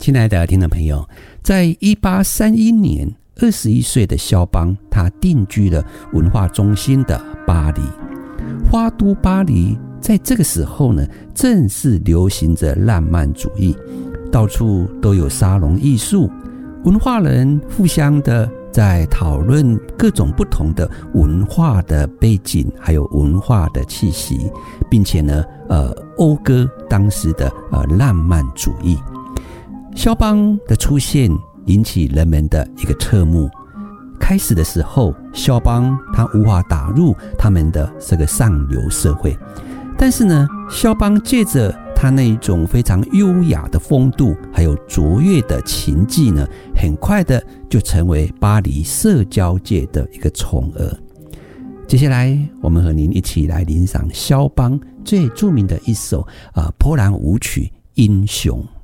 亲爱的听众朋友，在1831年21岁的肖邦，他定居了文化中心的巴黎。花都巴黎在这个时候呢，正是流行着浪漫主义，到处都有沙龙艺术，文化人互相的在讨论各种不同的文化的背景，还有文化的气息，并且呢，讴歌当时的浪漫主义。肖邦的出现引起人们的一个侧目。开始的时候，肖邦他无法打入他们的这个上流社会，但是呢，肖邦借着他那一种非常优雅的风度，还有卓越的琴技呢，很快的就成为巴黎社交界的一个宠儿。接下来，我们和您一起来欣赏肖邦最著名的一首波兰舞曲《英雄》。